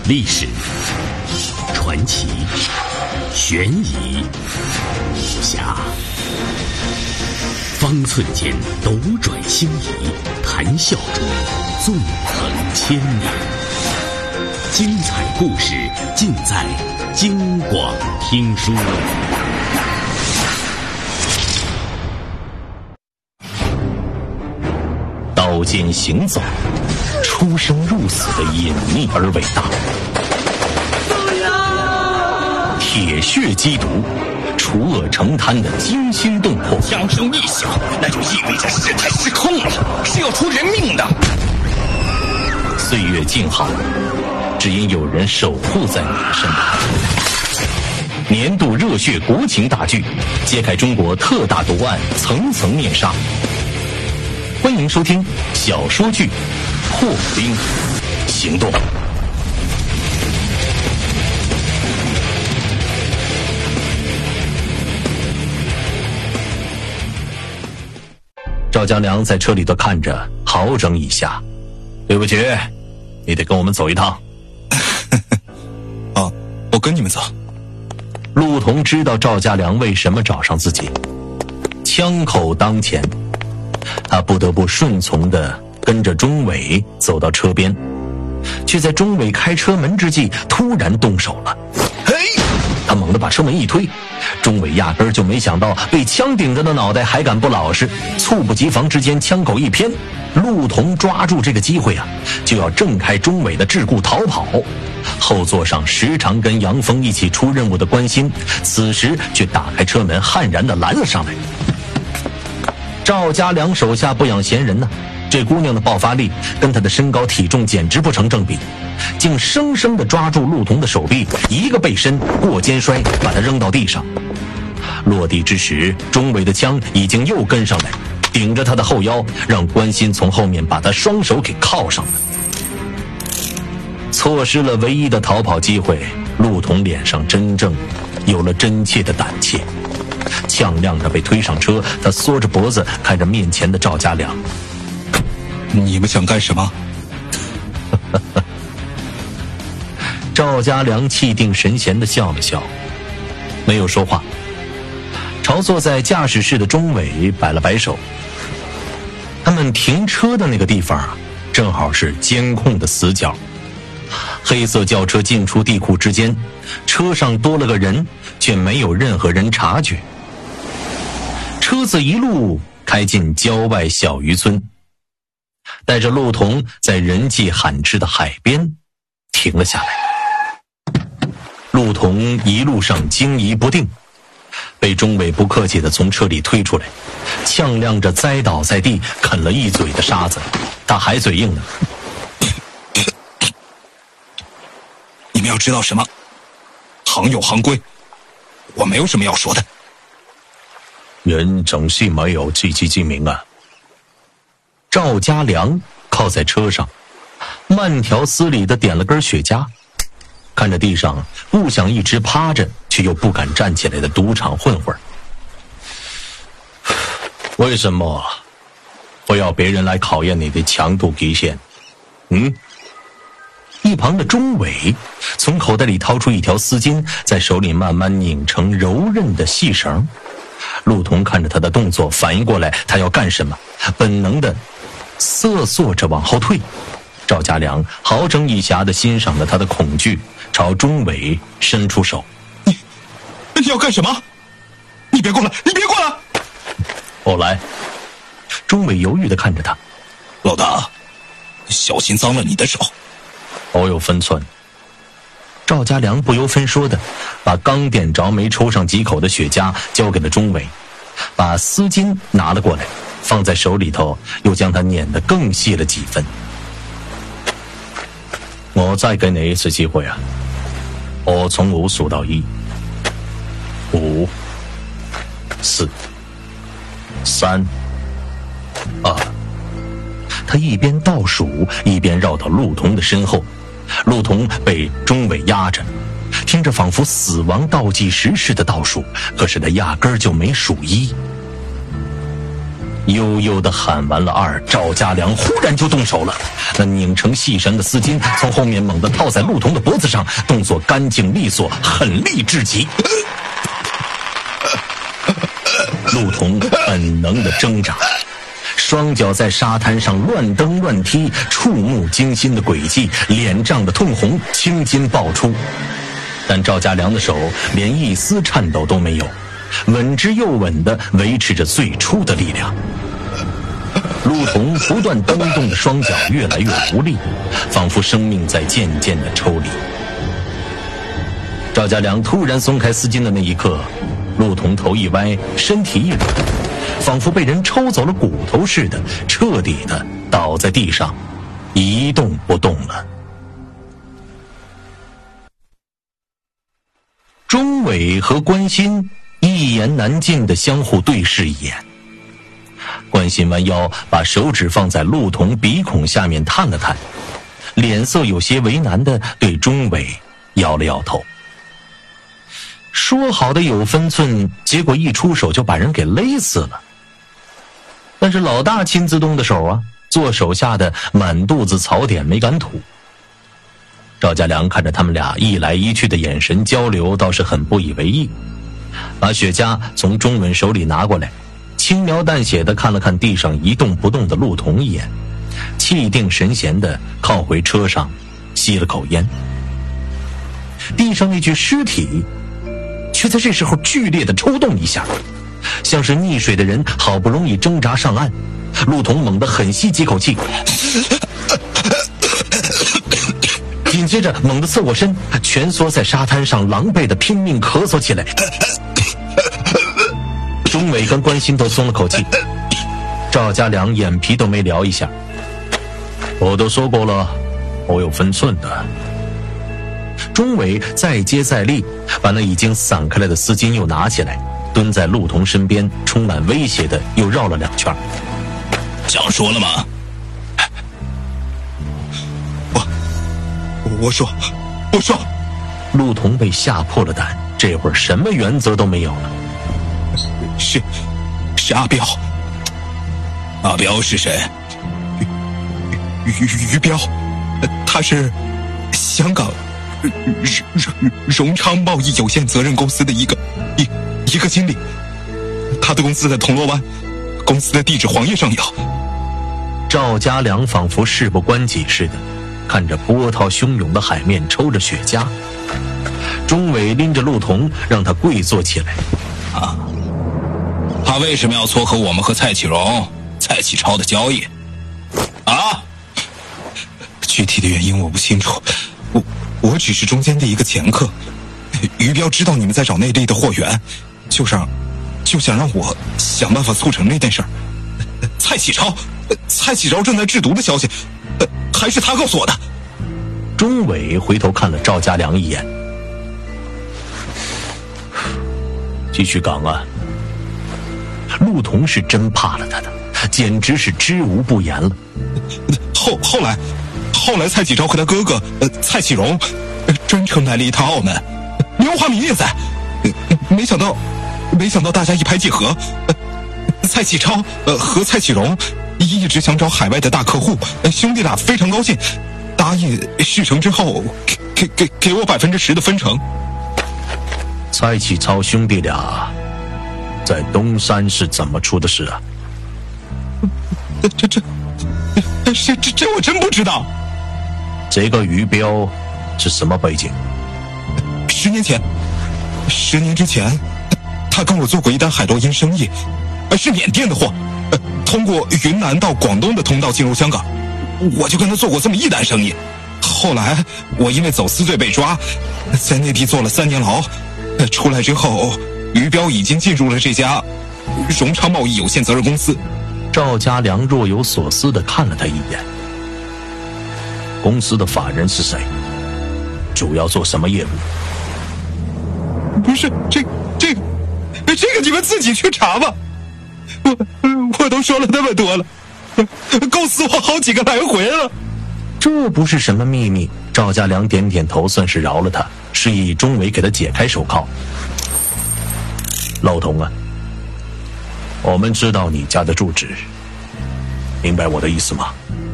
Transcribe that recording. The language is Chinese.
历史、传奇、悬疑、武侠，方寸间斗转星移，谈笑中纵横千里。精彩故事尽在京广听书。刀尖行走，出生入死的隐秘而伟大。铁血缉毒，除恶成滩的惊心动魄。 枪声一响，那就意味着事态失控了，是要出人命的。 岁月静好，只因有人守护在你的身旁。年度热血国情大剧，揭开中国特大毒案层层面纱。欢迎收听小说剧《破冰行动》。赵江良在车里头看着，好整以暇。对不起，你得跟我们走一趟。 啊，我跟你们走。 陆彤知道赵家良为什么找上自己，枪口当前，他不得不顺从地跟着钟伟走到车边，却在钟伟开车门之际突然动手了。嘿！他猛地把车门一推，钟伟压根就没想到被枪顶着的脑袋还敢不老实，猝不及防之间枪口一偏，陆彤抓住这个机会就要挣开钟伟的桎梏逃跑。后座上时常跟杨峰一起出任务的关心，此时却打开车门悍然地拦了上来。赵家良手下不养闲人呢，这姑娘的爆发力跟她的身高体重简直不成正比，竟生生地抓住陆彤的手臂，一个背身过肩摔，把他扔到地上。落地之时，钟伟的枪已经又跟上来，顶着他的后腰，让关心从后面把他双手给铐上了。错失了唯一的逃跑机会，陆彤脸上真正有了真切的胆怯。呛亮着被推上车，他缩着脖子看着面前的赵家良。 你们想干什么？ 赵家良气定神闲地笑了笑，没有说话，朝坐在驾驶室的钟伟摆了摆手。他们停车的那个地方正好是监控的死角。黑色轿车进出地库之间，车上多了个人，却没有任何人察觉。车子一路开进郊外小渔村，带着陆彤在人迹罕至的海边停了下来。陆彤一路上惊疑不定，被钟伟不客气地从车里推出来，呛亮着栽倒在地，啃了一嘴的沙子。他还嘴硬呢。 你们要知道什么？行有行规，我没有什么要说的。 人总是没有自知之明啊。赵家良靠在车上，慢条斯理地点了根雪茄，看着地上不想一直趴着却又不敢站起来的赌场混混。为什么会要别人来考验你的强度极限？一旁的钟伟从口袋里掏出一条丝巾，在手里慢慢拧成柔韧的细绳。陆彤看着他的动作，反应过来他要干什么，本能的瑟缩着往后退。赵家良好整以暇地欣赏着他的恐惧，朝钟伟伸出手。 你要干什么？你别过来，你别过来！ 我来。钟伟犹豫地看着他。 老大，小心脏了你的手。 我有分寸。赵家良不由分说的把刚点着没抽上几口的雪茄交给了钟伟，把丝巾拿了过来，放在手里头，又将它碾得更细了几分。我再给你一次机会啊！我从5数到1。5、4、3、2。他一边倒数，一边绕到陆彤的身后。陆彤被钟伟压着，听着仿佛死亡倒计时似的倒数，可是他压根儿就没数1。 悠悠地喊完了2，赵家良忽然就动手了。那拧成细绳的丝巾从后面猛地套在陆彤的脖子上，动作干净利索，狠厉至极。陆彤本能地挣扎，双脚在沙滩上乱蹬乱踢，触目惊心的轨迹，脸涨得通红，青筋爆出。但赵家良的手连一丝颤抖都没有，稳之又稳地维持着最初的力量。陆彤不断蹬动的双脚越来越无力，仿佛生命在渐渐地抽离。赵家良突然松开丝巾的那一刻，陆彤头一歪，身体一软，仿佛被人抽走了骨头似的，彻底地倒在地上，一动不动了。钟伟和关心一言难尽地相互对视一眼。关心弯腰，把手指放在陆彤鼻孔下面探了探，脸色有些为难地对钟伟摇了摇头。说好的有分寸，结果一出手就把人给勒死了。但是老大亲自动的手啊，做手下的满肚子槽点没敢吐。赵家良看着他们俩一来一去的眼神交流，倒是很不以为意，把雪茄从钟伟手里拿过来，轻描淡写地看了看地上一动不动的陆彤一眼，气定神闲地靠回车上，吸了口烟。地上那具尸体却在这时候剧烈地抽动一下，像是溺水的人好不容易挣扎上岸。陆彤猛地狠吸几口气，紧接着猛地侧过身，蜷缩在沙滩上，狼狈地拼命咳嗽起来。钟伟跟关心都松了口气，赵家良眼皮都没撩一下。我都说过了，我有分寸的。钟伟再接再厉，把那已经散开来的丝巾又拿起来，蹲在陆彤身边，充满威胁的又绕了2圈。 想说了吗？我说。 陆彤被吓破了胆，这会儿什么原则都没有了。 是阿彪。阿彪是谁？于彪，他是香港荣昌贸易有限责任公司的一个经理，他的公司在铜锣湾，公司的地址黄页上有。 赵家良仿佛事不关己似的，看着波涛汹涌的海面，抽着雪茄。钟伟拎着陆彤，让他跪坐起来。 他为什么要撮合我们和蔡启荣、蔡启超的交易？具体的原因我不清楚，我只是中间的一个掮客。于彪知道你们在找内地的货源，就想让我想办法促成那件事儿。蔡启超正在制毒的消息，还是他告诉我的。 钟伟回头看了赵家良一眼，继续讲啊。陆彤是真怕了他的，简直是知无不言了。 后来蔡启超和他哥哥蔡启荣专程来了一趟澳门，刘华民也在。没想到大家一拍即合，蔡启超和蔡启荣一直想找海外的大客户，兄弟俩非常高兴，答应事成之后给我10%的分成。 蔡启超兄弟俩在东山是怎么出的事啊？ 这我真不知道。 这个于彪是什么背景 ？10年之前，他跟我做过一单海洛因生意，是缅甸的货，通过云南到广东的通道进入香港，我就跟他做过这么一单生意。后来我因为走私罪被抓，在内地坐了3年牢，出来之后，于彪已经进入了这家荣昌贸易有限责任公司。 赵家良若有所思地看了他一眼。公司的法人是谁？主要做什么业务？ 不是这个你们自己去查吧。我都说了那么多了，够死我好几个来回了。 这不是什么秘密。赵家良点点头，算是饶了他，示意钟伟给他解开手铐。老童啊， 我们知道你家的住址，明白我的意思吗？